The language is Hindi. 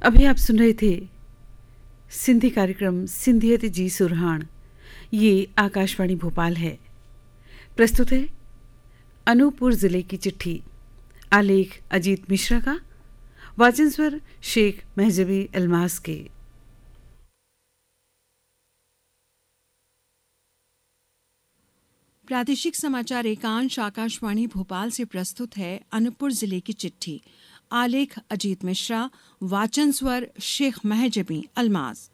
अभी आप सुन रहे थे सिंधी कार्यक्रम सिंधियत जी सुरहान। ये आकाशवाणी भोपाल है। प्रस्तुत है अनूपपुर जिले की चिट्ठी। आलेख अजीत मिश्रा का, वाचन स्वर शेख महजबी अल्मास के। प्रादेशिक समाचार एकांश आकाशवाणी भोपाल से प्रस्तुत है अनूपपुर जिले की चिट्ठी। आलेख अजीत मिश्रा, वाचन स्वर शेख महजबी अल्मास।